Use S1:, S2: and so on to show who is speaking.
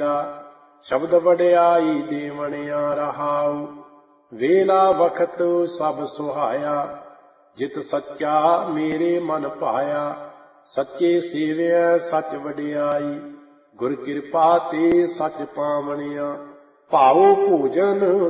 S1: ਮੇਰਾ। ਸ਼ਬਦ ਵਡਿਆਈ ਦੇਵਣਿਆ ਰਹਾਉ, ਵੇਲਾ ਵਖਤ ਸਭ ਸੁਹਾਇਆ। ਜਿਤ ਸੱਚਾ ਮੇਰੇ ਮਨ ਭਾਇਆ, ਸੱਚੇ ਸੇਵਿਆ ਸੱਚ ਵਡਿਆਈ। ਗੁਰ ਕਿਰਪਾ ਤੇ ਸੱਚ ਪਾਵਣਿਆ, ਭਾਉ ਭੋਜਨ